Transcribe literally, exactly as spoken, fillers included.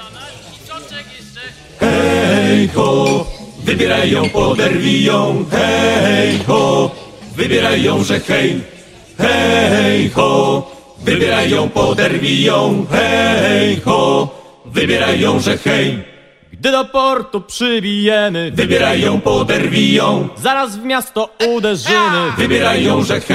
Hej ho, wybieraj ją, poderwij ją. Hej ho, wybieraj ją, że hej. Hej ho, wybieraj ją, poderwij ją. Hej ho, wybieraj ją, że hej. Gdy do portu przybijemy, wybieraj ją, poderwij ją. zaraz w miasto uderzymy. Wybieraj ją, że hej.